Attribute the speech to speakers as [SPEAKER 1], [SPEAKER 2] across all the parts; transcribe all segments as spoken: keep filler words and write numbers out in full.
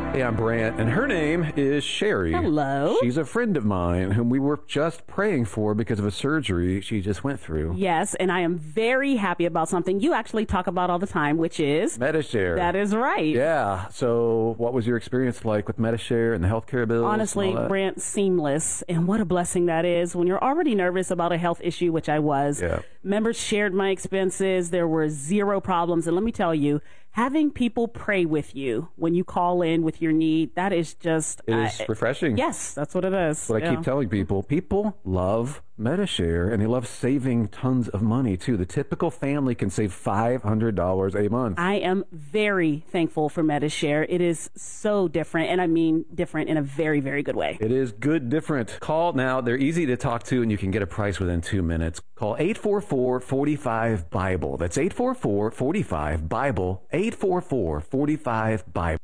[SPEAKER 1] Hey, I'm Brant, and her name is Sherry.
[SPEAKER 2] Hello.
[SPEAKER 1] She's a friend of mine whom we were just praying for because of a surgery she just went through.
[SPEAKER 2] Yes, and I am very happy about something you actually talk about all the time, which is
[SPEAKER 1] Medi-Share.
[SPEAKER 2] That is right.
[SPEAKER 1] Yeah. So what was your experience like with Medi-Share and the healthcare bills?
[SPEAKER 2] Honestly, Brant, seamless. And what a blessing that is when you're already nervous about a health issue, which I was.
[SPEAKER 1] Yeah.
[SPEAKER 2] Members shared my expenses. There were zero problems. And let me tell you, having people pray with you when you call in with your need, that is just...
[SPEAKER 1] It is
[SPEAKER 2] uh,
[SPEAKER 1] refreshing.
[SPEAKER 2] Yes, that's what it is.
[SPEAKER 1] What
[SPEAKER 2] yeah.
[SPEAKER 1] I keep telling people, people love Medi-Share, and they love saving tons of money, too. The typical family can save five hundred dollars a month.
[SPEAKER 2] I am very thankful for Medi-Share. It is so different, and I mean different in a very, very good way.
[SPEAKER 1] It is good different. Call now. They're easy to talk to, and you can get a price within two minutes. Call eight four four, four five, BIBLE. That's eight four four, four five, BIBLE. eight four four, four five, BIBLE.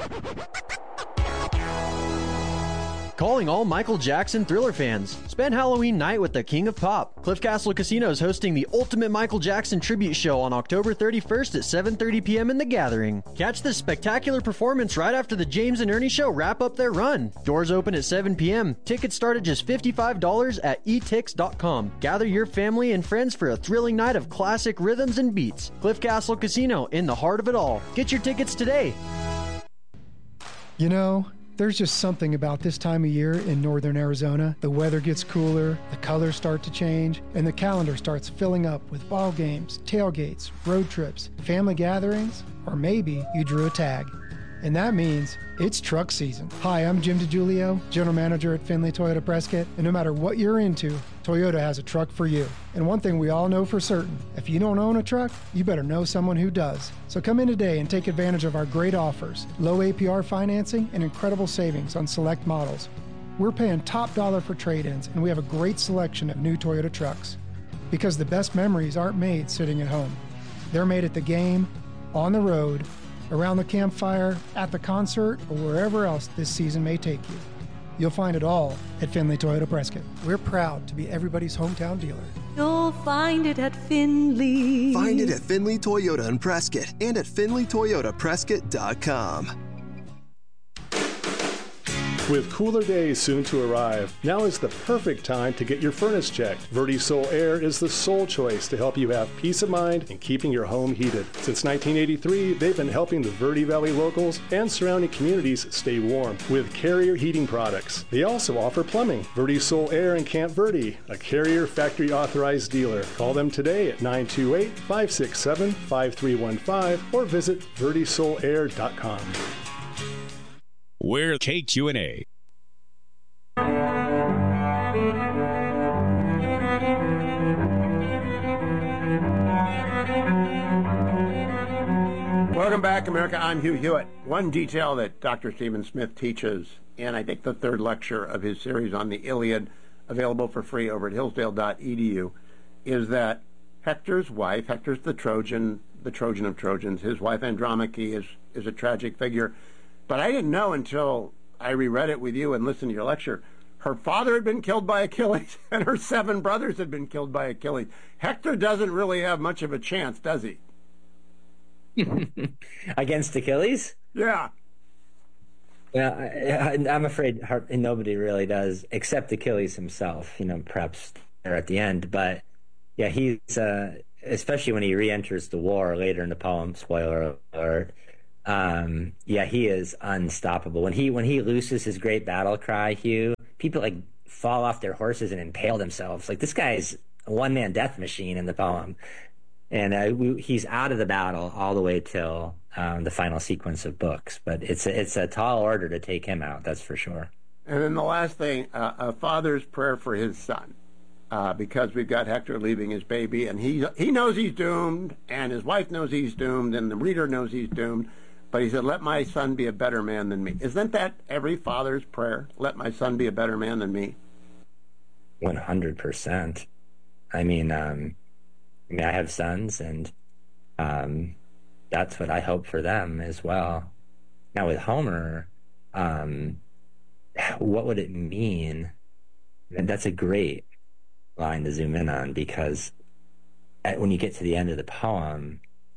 [SPEAKER 3] Calling all Michael Jackson Thriller fans. Spend Halloween night with the King of Pop. Cliff Castle Casino is hosting the Ultimate Michael Jackson Tribute Show on October thirty-first at seven thirty p.m. in The Gathering. Catch this spectacular performance right after the James and Ernie Show wrap up their run. Doors open at seven p.m. Tickets start at just fifty-five dollars at e tix dot com. Gather your family and friends for a thrilling night of classic rhythms and beats. Cliff Castle Casino, in the heart of it all. Get your tickets today.
[SPEAKER 4] You know, there's just something about this time of year in northern Arizona. The weather gets cooler, the colors start to change, and the calendar starts filling up with ball games, tailgates, road trips, family gatherings, or maybe you drew a tag. And that means it's truck season. Hi, I'm Jim DiGiulio, General Manager at Findlay Toyota Prescott, and no matter what you're into, Toyota has a truck for you. And one thing we all know for certain, if you don't own a truck, you better know someone who does. So come in today and take advantage of our great offers, low A P R financing, and incredible savings on select models. We're paying top dollar for trade-ins, and we have a great selection of new Toyota trucks. Because the best memories aren't made sitting at home. They're made at the game, on the road, around the campfire, at the concert, or wherever else this season may take you. You'll find it all at Findlay Toyota Prescott. We're proud to be everybody's hometown dealer.
[SPEAKER 5] You'll find it at Findlay.
[SPEAKER 6] Find it at Findlay Toyota in Prescott and at Findlay Toyota Prescott dot com.
[SPEAKER 7] With cooler days soon to arrive, now is the perfect time to get your furnace checked. Verde Sol Air is the sole choice to help you have peace of mind in keeping your home heated. Since nineteen eighty-three, they've been helping the Verde Valley locals and surrounding communities stay warm with Carrier heating products. They also offer plumbing. Verde Sol Air in Camp Verde, a Carrier factory authorized dealer. Call them today at nine two eight, five six seven, five three one five or visit verde sol air dot com.
[SPEAKER 8] We're K Q and A.
[SPEAKER 9] Welcome back, America. I'm Hugh Hewitt. One detail that Doctor Stephen Smith teaches in, I think, the third lecture of his series on the Iliad, available for free over at hillsdale dot e d u, is that Hector's wife, Hector's the Trojan, the Trojan of Trojans, his wife Andromache is, is a tragic figure. But I didn't know until I reread it with you and listened to your lecture. Her father had been killed by Achilles, and her seven brothers had been killed by Achilles. Hector doesn't really have much of a chance, does he?
[SPEAKER 10] Against Achilles?
[SPEAKER 9] Yeah.
[SPEAKER 10] Yeah, I, I, I'm afraid her, nobody really does, except Achilles himself. You know, perhaps there at the end. But yeah, he's uh, especially when he re-enters the war later in the poem. Spoiler alert. Um, yeah, he is unstoppable. When he when he looses his great battle cry, Hugh, people like fall off their horses and impale themselves. Like, this guy is a one-man death machine in the poem. And uh, we, he's out of the battle all the way till um, the final sequence of books. But it's a, it's a tall order to take him out, that's for sure.
[SPEAKER 9] And then the last thing, uh, a father's prayer for his son, uh, because we've got Hector leaving his baby, and he he knows he's doomed, and his wife knows he's doomed, and the reader knows he's doomed. But he said, let my son be a better man than me. Isn't that every father's prayer? Let my son be a better man than me.
[SPEAKER 10] one hundred percent. I mean, um, I mean, I have sons, and um, that's what I hope for them as well. Now with Homer, um, what would it mean? And that's a great line to zoom in on, because at, when you get to the end of the poem,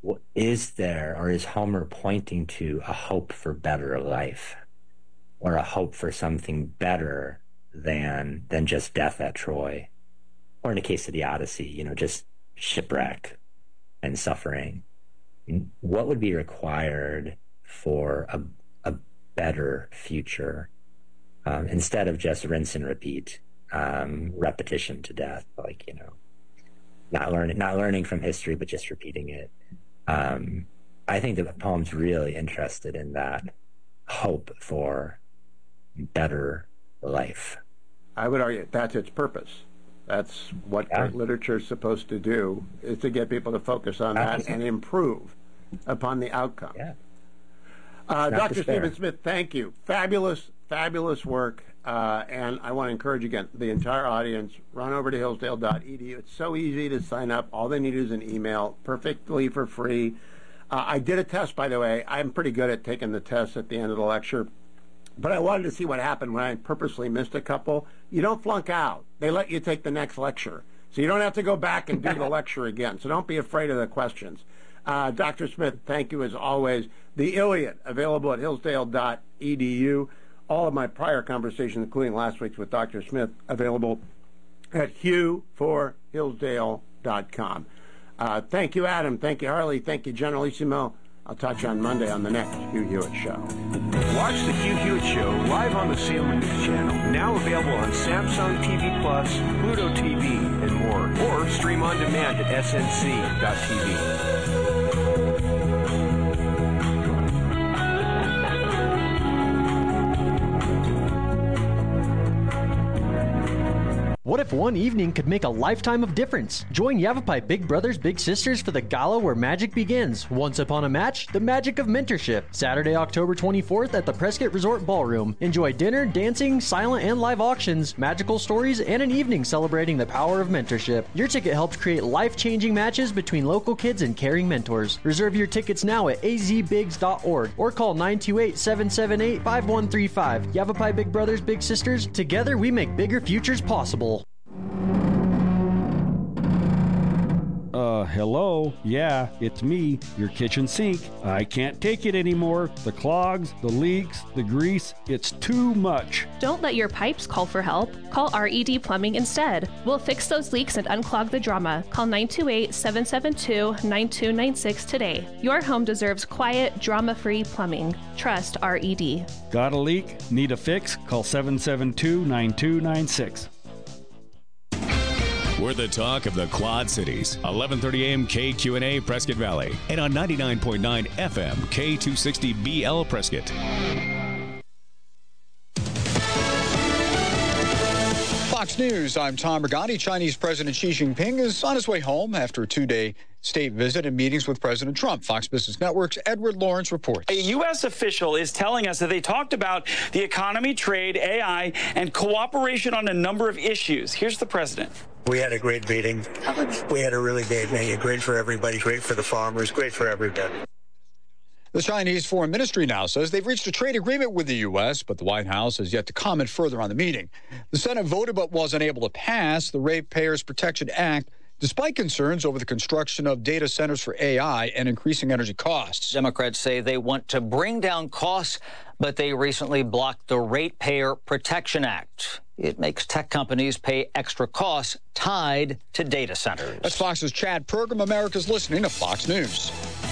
[SPEAKER 10] is there, or is Homer pointing to a hope for better life, or a hope for something better than than just death at Troy, or in the case of the Odyssey, you know, just shipwreck and suffering? What would be required for a a better future, um, instead of just rinse and repeat, um, repetition to death, like, you know, not learning not learning from history, but just repeating it. Um, I think the poem's really interested in that hope for better life.
[SPEAKER 9] I would argue that's its purpose. That's what
[SPEAKER 10] Yeah.
[SPEAKER 9] art literature is supposed to do, is to get people to focus on that and improve upon the outcome.
[SPEAKER 10] Yeah.
[SPEAKER 9] Uh,
[SPEAKER 10] Not
[SPEAKER 9] Doctor
[SPEAKER 10] despair.
[SPEAKER 9] Stephen Smith, thank you. Fabulous, fabulous work. Uh, and I want to encourage, again, the entire audience, run over to hillsdale dot e d u. It's so easy to sign up. All they need is an email, perfectly for free. Uh, I did a test, by the way. I'm pretty good at taking the test at the end of the lecture. But I wanted to see what happened when I purposely missed a couple. You don't flunk out. They let you take the next lecture. So you don't have to go back and do the lecture again. So don't be afraid of the questions. Uh, Doctor Smith, thank you as always. The Iliad, available at hillsdale dot e d u. All of my prior conversations, including last week's with Doctor Smith, available at hugh for hillsdale dot com. Uh, thank you, Adam. Thank you, Harley. Thank you, Generalissimo. I'll talk to you on Monday on the next Hugh Hewitt Show.
[SPEAKER 8] Watch the Hugh Hewitt Show live on the Salem News Channel. Now available on Samsung T V Plus, Pluto T V, and more. Or stream on demand at s n c dot t v.
[SPEAKER 3] What if one evening could make a lifetime of difference? Join Yavapai Big Brothers Big Sisters for the gala where magic begins. Once upon a match, the magic of mentorship. Saturday, October twenty-fourth at the Prescott Resort Ballroom. Enjoy dinner, dancing, silent and live auctions, magical stories, and an evening celebrating the power of mentorship. Your ticket helps create life-changing matches between local kids and caring mentors. Reserve your tickets now at a z bigs dot org or call nine two eight, seven seven eight, five one three five. Yavapai Big Brothers Big Sisters, together we make bigger futures possible.
[SPEAKER 11] Uh, hello? Yeah, it's me, your kitchen sink. I can't take it anymore. The clogs, the leaks, the grease, it's too much.
[SPEAKER 12] Don't let your pipes call for help. Call R E D Plumbing instead. We'll fix those leaks and unclog the drama. Call nine two eight, seven seven two, nine two nine six today. Your home deserves quiet, drama-free plumbing. Trust R E D.
[SPEAKER 11] Got a leak? Need a fix? Call seven seven two, nine two nine six.
[SPEAKER 13] We're the talk of the Quad Cities. eleven thirty a m K Q N A Prescott Valley. And on ninety-nine point nine F M K two sixty B L Prescott.
[SPEAKER 14] Fox News, I'm Tom Rigotti. Chinese President Xi Jinping is on his way home after a two-day state visit and meetings with President Trump. Fox Business Network's Edward Lawrence reports.
[SPEAKER 15] A U S official is telling us that they talked about the economy, trade, A I, and cooperation on a number of issues. Here's the president.
[SPEAKER 16] We had a great meeting. We had a really great meeting. Great for everybody, great for the farmers, great for everybody.
[SPEAKER 14] The Chinese Foreign Ministry now says they've reached a trade agreement with the U S, but the White House has yet to comment further on the meeting. The Senate voted but wasn't able to pass the Ratepayers Protection Act, despite concerns over the construction of data centers for A I and increasing energy costs.
[SPEAKER 17] Democrats say they want to bring down costs, but they recently blocked the Ratepayer Protection Act. It makes tech companies pay extra costs tied to data centers.
[SPEAKER 14] That's Fox's Chad Pergram. America's listening to Fox News.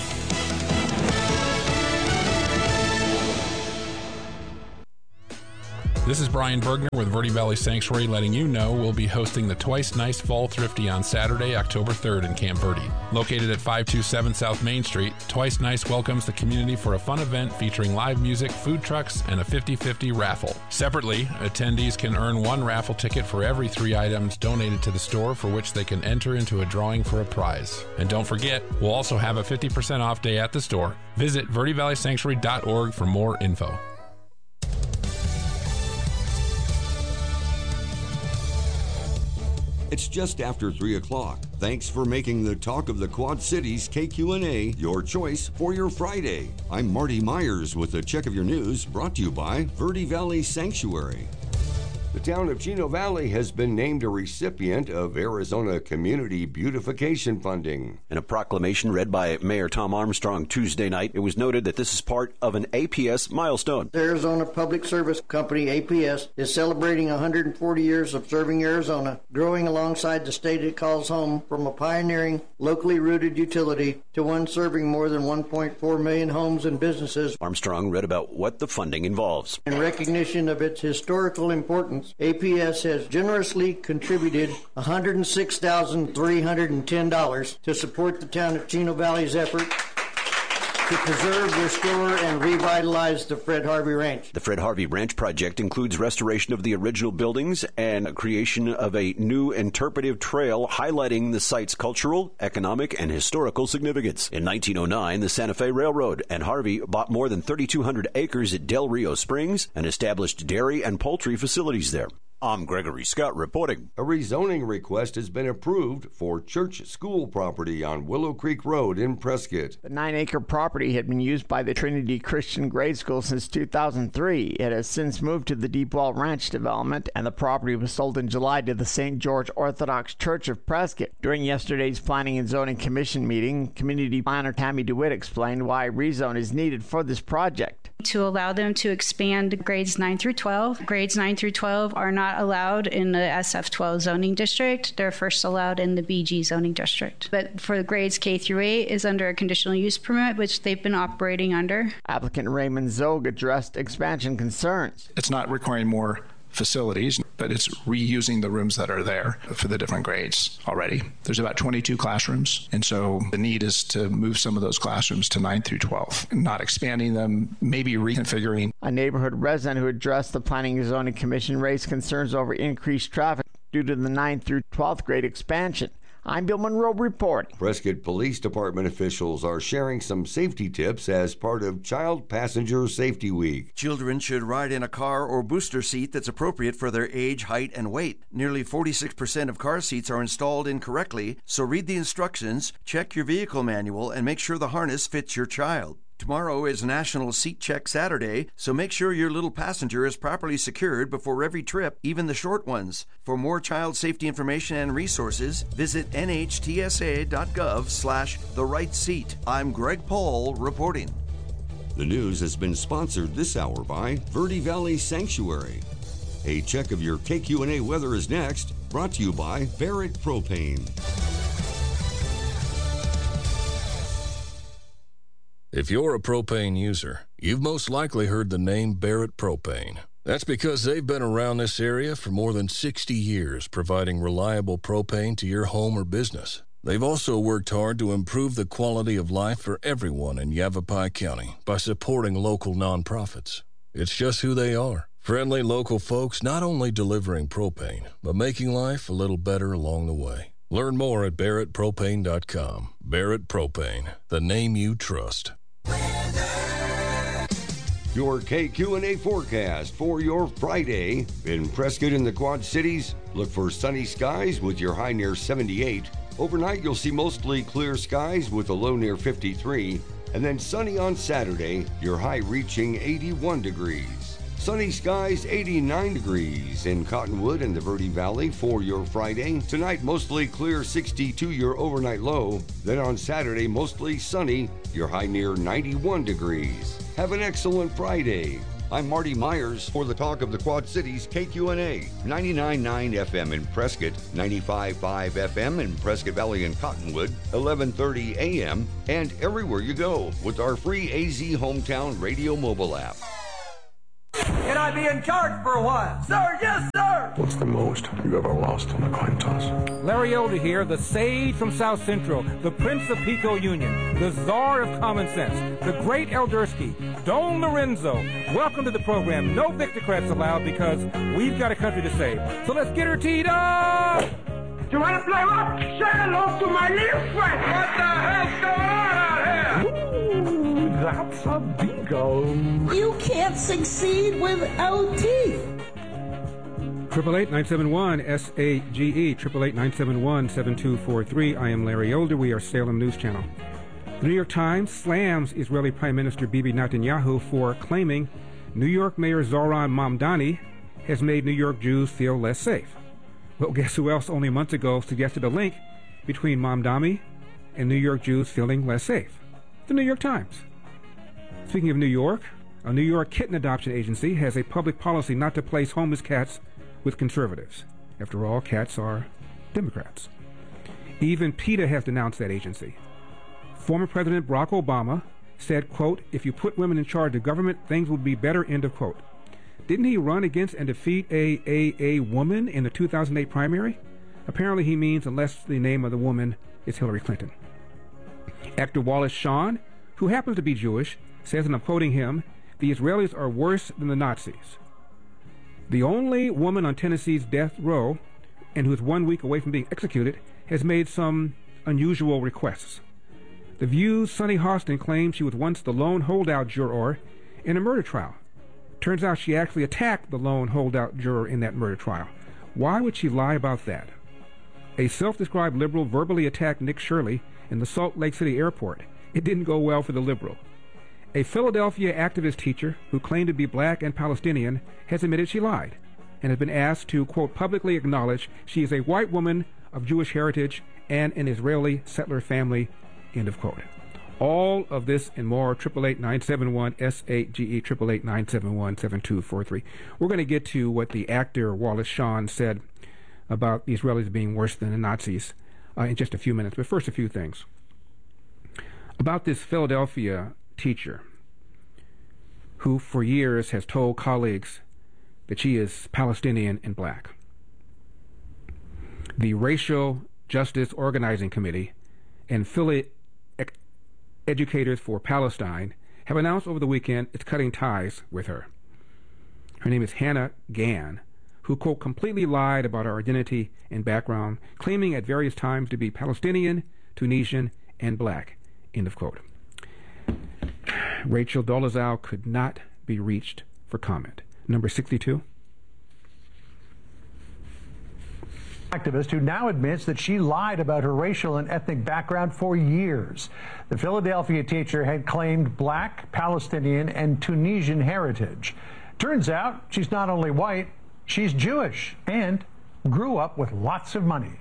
[SPEAKER 18] This is Brian Bergner with Verde Valley Sanctuary letting you know we'll be hosting the Twice Nice Fall Thrifty on Saturday, October third in Camp Verde. Located at five two seven South Main Street, Twice Nice welcomes the community for a fun event featuring live music, food trucks, and a fifty fifty raffle. Separately, attendees can earn one raffle ticket for every three items donated to the store, for which they can enter into a drawing for a prize. And don't forget, we'll also have a fifty percent off day at the store. Visit verde valley sanctuary dot org for more info.
[SPEAKER 19] It's just after three o'clock. Thanks for making the Talk of the Quad Cities K Q N A your choice for your Friday. I'm Marty Myers with a check of your news brought to you by Verde Valley Sanctuary. The town of Chino Valley has been named a recipient of Arizona Community Beautification Funding.
[SPEAKER 20] In a proclamation read by Mayor Tom Armstrong Tuesday night, it was noted that this is part of an A P S milestone.
[SPEAKER 21] The Arizona Public Service Company, A P S, is celebrating one hundred forty years of serving Arizona, growing alongside the state it calls home from a pioneering, locally rooted utility to one serving more than one point four million homes and businesses.
[SPEAKER 20] Armstrong read about what the funding involves.
[SPEAKER 21] In recognition of its historical importance, A P S has generously contributed one hundred six thousand three hundred ten dollars to support the town of Chino Valley's effort to preserve, restore, and revitalize the Fred Harvey Ranch.
[SPEAKER 20] The Fred Harvey Ranch project includes restoration of the original buildings and creation of a new interpretive trail highlighting the site's cultural, economic, and historical significance. In nineteen oh nine, the Santa Fe Railroad and Harvey bought more than thirty-two hundred acres at Del Rio Springs and established dairy and poultry facilities there. I'm Gregory Scott reporting.
[SPEAKER 19] A rezoning request has been approved for church school property on Willow Creek Road in Prescott.
[SPEAKER 22] The nine-acre property had been used by the Trinity Christian Grade School since two thousand three. It has since moved to the Deepwell Ranch development, and the property was sold in July to the Saint George Orthodox Church of Prescott. During yesterday's Planning and Zoning Commission meeting, community planner Tammy DeWitt explained why rezone is needed for this project.
[SPEAKER 23] To allow them to expand grades nine through twelve. Grades nine through twelve are not allowed in the S F twelve zoning district. They're first allowed in the B G zoning district. But for the grades K through eight is under a conditional use permit, which they've been operating under.
[SPEAKER 22] Applicant Raymond Zog addressed expansion concerns.
[SPEAKER 24] It's not requiring more facilities, but it's reusing the rooms that are there for the different grades already. There's about twenty-two classrooms, and so the need is to move some of those classrooms to nine through twelve, not expanding them, maybe reconfiguring.
[SPEAKER 22] A neighborhood resident who addressed the Planning and Zoning Commission raised concerns over increased traffic due to the ninth through twelfth grade expansion. I'm Bill Monroe reporting.
[SPEAKER 19] Prescott Police Department officials are sharing some safety tips as part of Child Passenger Safety Week.
[SPEAKER 25] Children should ride in a car or booster seat that's appropriate for their age, height, and weight. Nearly forty-six percent of car seats are installed incorrectly, so read the instructions, check your vehicle manual, and make sure the harness fits your child. Tomorrow is National Seat Check Saturday, so make sure your little passenger is properly secured before every trip, even the short ones. For more child safety information and resources, visit N H T S A dot gov slash the right seat. I'm Greg Paul reporting.
[SPEAKER 19] The news has been sponsored this hour by Verde Valley Sanctuary. A check of your K Q N A weather is next, brought to you by Barrett Propane.
[SPEAKER 26] If you're a propane user, you've most likely heard the name Barrett Propane. That's because they've been around this area for more than sixty years, providing reliable propane to your home or business. They've also worked hard to improve the quality of life for everyone in Yavapai County by supporting local nonprofits. It's just who they are. Friendly local folks not only delivering propane, but making life a little better along the way. Learn more at barrett propane dot com. Barrett Propane, the name you trust.
[SPEAKER 19] Your K Q N A forecast for your Friday. In Prescott and the Quad Cities, look for sunny skies with your high near seventy-eight. Overnight, you'll see mostly clear skies with a low near fifty-three. And then sunny on Saturday, your high reaching eighty-one degrees. Sunny skies, eighty-nine degrees in Cottonwood and the Verde Valley for your Friday. Tonight, mostly clear, sixty-two your overnight low. Then on Saturday, mostly sunny, your high near ninety-one degrees. Have an excellent Friday. I'm Marty Myers for the Talk of the Quad Cities K Q N A. ninety-nine point nine F M in Prescott, ninety-five point five F M in Prescott Valley and Cottonwood, eleven thirty A M, and everywhere you go with our free A Z Hometown Radio mobile app.
[SPEAKER 27] Can I be in charge for a while? Sir, yes, sir!
[SPEAKER 28] What's the most you've ever lost on a coin toss?
[SPEAKER 29] Larry Elder here, the sage from South Central, the Prince of Pico Union, the czar of common sense, the great Eldersky, Don Lorenzo. Welcome to the program. No Victocrats allowed because we've got a country to save. So let's get her teed up!
[SPEAKER 27] Do you want to play what? Say hello to my little friend! What the hell's going on out here?
[SPEAKER 28] Ooh, that's a bingo.
[SPEAKER 30] You can't succeed without teeth.
[SPEAKER 29] Triple eight nine seven one S A G E. Triple eight nine seven one seven two four three. I am Larry Elder. We are Salem News Channel. The New York Times slams Israeli Prime Minister Bibi Netanyahu for claiming New York Mayor Zohran Mamdani has made New York Jews feel less safe. Well, guess who else only months ago suggested a link between Mamdani and New York Jews feeling less safe? The New York Times. Speaking of New York, a New York kitten adoption agency has a public policy not to place homeless cats with conservatives. After all, cats are Democrats. Even PETA has denounced that agency. Former President Barack Obama said, quote, "If you put women in charge of government, things will be better," end of quote. Didn't he run against and defeat a, a, a woman in the two thousand eight primary? Apparently he means unless the name of the woman is Hillary Clinton. Actor Wallace Shawn, who happens to be Jewish, says, and I'm quoting him, "The Israelis are worse than the Nazis." The only woman on Tennessee's death row, and who is one week away from being executed, has made some unusual requests. The View's Sunny Hostin claims she was once the lone holdout juror in a murder trial. Turns out she actually attacked the lone holdout juror in that murder trial. Why would she lie about that? A self-described liberal verbally attacked Nick Shirley in the Salt Lake City airport. It didn't go well for the liberal. A Philadelphia activist teacher who claimed to be black and Palestinian has admitted she lied and has been asked to, quote, publicly acknowledge she is a white woman of Jewish heritage and an Israeli settler family, end of quote. All of this and more, eight eight eight, nine seven one, S eight G E, eight eight eight, nine seven one, seven two four three. We're going to get to what the actor Wallace Shawn said about the Israelis being worse than the Nazis uh, in just a few minutes. But first, a few things. About this Philadelphia teacher who for years has told colleagues that she is Palestinian and black. The Racial Justice Organizing Committee and Philly Ec- Educators for Palestine have announced over the weekend it's cutting ties with her. Her name is Hannah Gann, who, quote, completely lied about her identity and background, claiming at various times to be Palestinian, Tunisian, and black, end of quote. Rachel Dolezal could not be reached for comment. Number sixty-two.
[SPEAKER 1] Activist who now admits that she lied about her racial and ethnic background for years. The Philadelphia teacher had claimed black, Palestinian, and Tunisian heritage. Turns out she's not only white, she's Jewish and grew up with lots of money.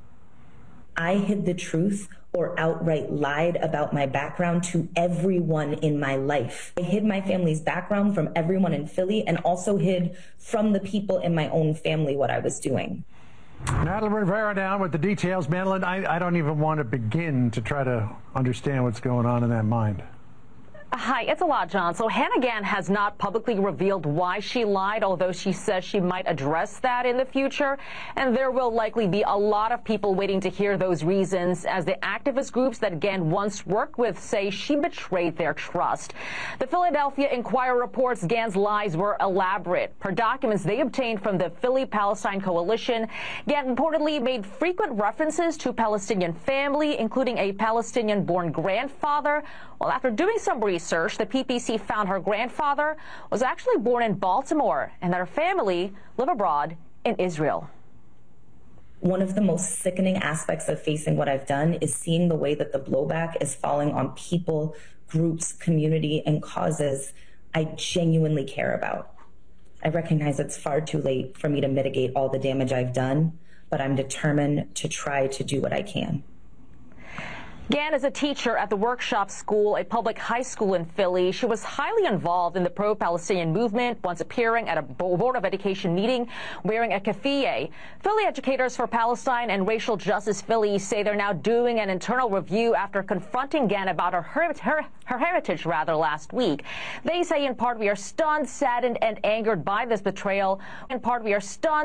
[SPEAKER 2] I hid the truth or outright lied about my background to everyone in my life. I hid my family's background from everyone in Philly and also hid from the people in my own family what I was doing.
[SPEAKER 1] Natalie Rivera down with the details. Madeline, I, I don't even want to begin to try to understand what's going on in that mind.
[SPEAKER 3] Hi, it's a lot, John. So Hannah Gann has not publicly revealed why she lied, although she says she might address that in the future. And there will likely be a lot of people waiting to hear those reasons, as the activist groups that Gann once worked with say she betrayed their trust. The Philadelphia Inquirer reports Gann's lies were elaborate. Per documents they obtained from the Philly Palestine Coalition, Gann reportedly made frequent references to Palestinian family, including a Palestinian-born grandfather. Well, after doing some research, the P P C found her grandfather was actually born in Baltimore and that her family live abroad in Israel.
[SPEAKER 2] One of the most sickening aspects of facing what I've done is seeing the way that the blowback is falling on people, groups, community, and causes I genuinely care about. I recognize it's far too late for me to mitigate all the damage I've done, but I'm determined to try to do what I can.
[SPEAKER 3] Gann is a teacher at the Workshop School, a public high school in Philly. She was highly involved in the pro-Palestinian movement, once appearing at a Board of Education meeting wearing a keffiyeh. Philly Educators for Palestine and Racial Justice Philly say they're now doing an internal review after confronting Gann about her, her, her, her heritage rather last week. They say in part we are stunned, saddened, and angered by this betrayal. In part we are stunned